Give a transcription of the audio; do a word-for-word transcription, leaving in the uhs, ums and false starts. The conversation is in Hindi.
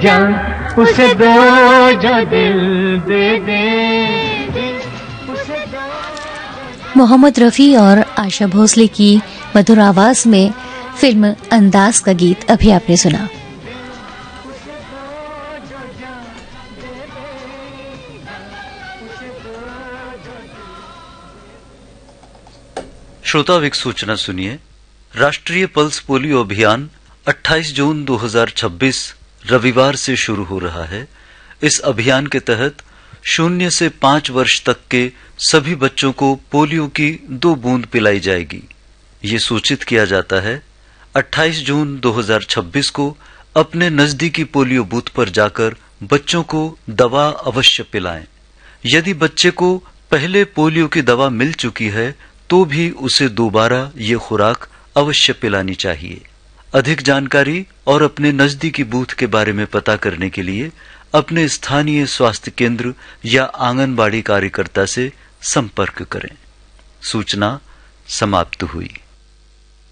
जान उसे दो जो दिल दे दे। मोहम्मद रफी और आशा भोसले की मधुर आवाज में फिल्म अंदाज का गीत अभी आपने सुना। श्रोता, एक सूचना सुनिए। राष्ट्रीय पल्स पोलियो अभियान अट्ठाईस जून दो हज़ार छब्बीस रविवार से शुरू हो रहा है। इस अभियान के तहत शून्य से पांच वर्ष तक के सभी बच्चों को पोलियो की दो बूंद पिलाई जाएगी। ये सूचित किया जाता है अट्ठाईस जून दो हज़ार छब्बीस को अपने नजदीकी पोलियो बूथ पर जाकर बच्चों को दवा अवश्य पिलाएं। यदि बच्चे को पहले पोलियो की दवा मिल चुकी है तो भी उसे दोबारा ये खुराक अवश्य पिलानी चाहिए। अधिक जानकारी और अपने नजदीकी बूथ के बारे में पता करने के लिए अपने स्थानीय स्वास्थ्य केंद्र या आंगनबाड़ी कार्यकर्ता से संपर्क करें। सूचना समाप्त हुई।